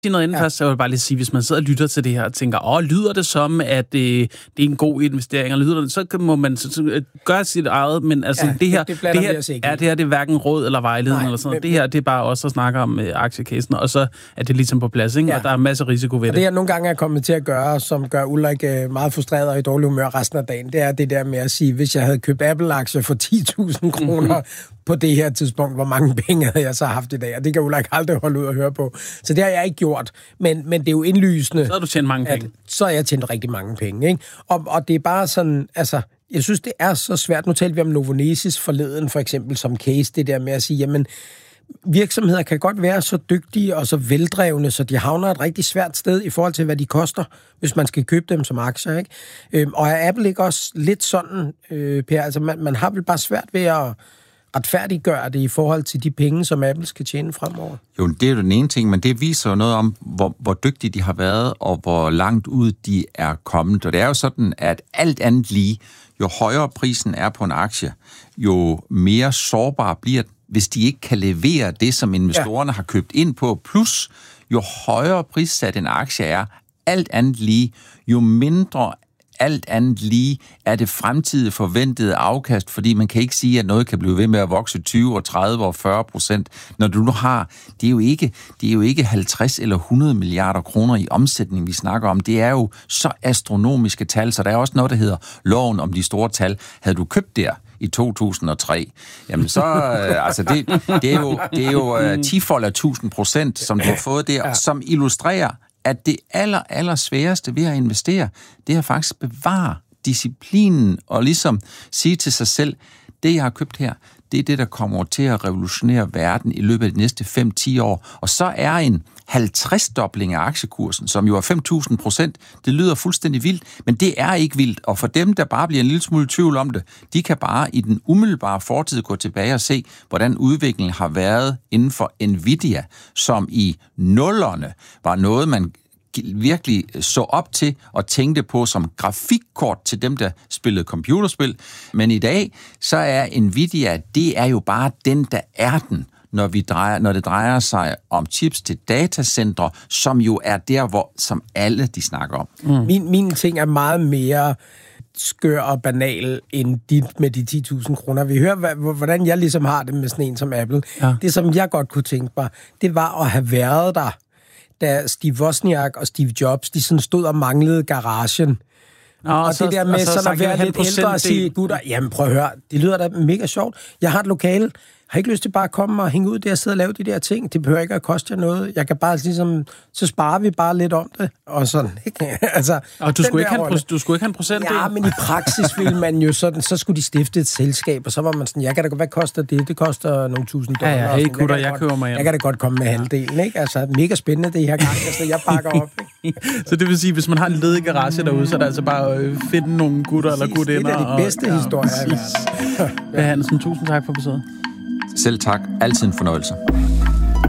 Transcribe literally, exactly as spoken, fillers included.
sige noget inden ja. først, så vil jeg bare lige sige, hvis man sidder og lytter til det her og tænker, åh, lyder det som, at øh, det er en god investering, eller lyder det, så må man så, så, gøre sit eget, men altså ja, det her, det, det, det her, er, det her, det er hverken råd eller vejledning, Nej, eller sådan noget. Det her, det er bare også at snakke om øh, aktiecasen, og så er det ligesom på plads, ikke? Ja. Og der er masser af risiko ved og det. det, jeg nogle gange er kommet til at gøre, som gør Ulrik øh, meget frustreret og i dårlig humør resten af dagen, det er det der med at sige, hvis jeg havde købt Apple-aktier for ti tusind kroner mm-hmm. på det her tidspunkt, hvor mange penge havde jeg så haft i dag, og det kan Ulrik aldrig holde ud og høre på. Så det har jeg ikke gjort, men, men det er jo indlysende. Så har du tjent mange penge. At, så har jeg tjent rigtig mange penge, ikke? Og, og det er bare sådan, altså, jeg synes, det er så svært. Nu talte vi om Novonesis forleden, for eksempel, som case, det der med at sige, jamen, virksomheder kan godt være så dygtige og så veldrevne, så de havner et rigtig svært sted i forhold til, hvad de koster, hvis man skal købe dem som aktier, ikke? Øhm, og er Apple ikke også lidt sådan, øh, Per? Altså, man, man har vel bare svært ved at retfærdiggøre det i forhold til de penge, som Apple skal tjene fremover? Jo, det er jo den ene ting, men det viser jo noget om, hvor, hvor dygtige de har været, og hvor langt ud de er kommet. Og det er jo sådan, at alt andet lige, jo højere prisen er på en aktie, jo mere sårbar bliver den, hvis de ikke kan levere det, som investorerne ja. har købt ind på. Plus, jo højere prissat en aktie er, alt andet lige, jo mindre alt andet lige er det fremtidige forventede afkast, fordi man kan ikke sige, at noget kan blive ved med at vokse tyve og tredive og fyrre procent, når du nu har, det er jo ikke, det er jo ikke halvtreds eller hundrede milliarder kroner i omsætning, vi snakker om. Det er jo så astronomiske tal, så der er også noget, der hedder loven om de store tal. Havde du købt der i to tusind og tre, jamen så, øh, altså det, det er jo, det er jo øh, ti-fold af tusind procent, som du har fået der, ja. som illustrerer, at det aller, aller sværeste ved at investere, det er faktisk at bevare disciplinen og ligesom sige til sig selv, det jeg har købt her, det er det, der kommer til at revolutionere verden i løbet af de næste fem til ti år. Og så er en halvtreds-dobling af aktiekursen, som jo er fem tusind procent, det lyder fuldstændig vildt, men det er ikke vildt. Og for dem, der bare bliver en lille smule tvivl om det, de kan bare i den umiddelbare fortid gå tilbage og se, hvordan udviklingen har været inden for Nvidia, som i nullerne var noget, man virkelig så op til og tænkte på som grafikkort til dem, der spillede computerspil. Men i dag, så er Nvidia, det er jo bare den, der er den, når, vi drejer, når det drejer sig om chips til datacentre, som jo er der, hvor som alle de snakker om. Mm. Min, min ting er meget mere skør og banal end dit med de ti tusind kroner. Vi hører, hvordan jeg ligesom har det med sådan en som Apple. Ja. Det, som jeg godt kunne tænke mig, det var at have været der, da Steve Wozniak og Steve Jobs, de sådan stod og manglede garagen. Nå, og, og så, det der med og så, sådan at være lidt ældre og sige, gutter, jamen prøv at høre, det lyder da mega sjovt. Jeg har et lokale, har ikke lyst til bare at komme og hænge ud der og sidde og lave de der ting. Det behøver ikke at koste jer noget. Jeg kan bare ligesom, så sparer vi bare lidt om det. Og sådan, ikke? Altså, og du skulle, ikke have en, du skulle ikke have en procent? Ja, men i praksis ville man jo sådan, så skulle de stifte et selskab, og så var man sådan, jeg kan da godt, hvad koster det? Det koster nogle tusind dollar. Ja, ja, hey gutter, jeg, jeg køber mig hjem. Jeg kan da godt komme med halvdelen, ikke? Altså, mega spændende det her gang, altså, jeg pakker op, ikke? Så det vil sige, hvis man har en ledig garage derude, så er det altså bare at finde nogle gutter præcis, eller gutinder. Det er de bedste og, historier. Ja, Per Hansen, tusind tak for besøget. Selv tak. Altid en fornøjelse.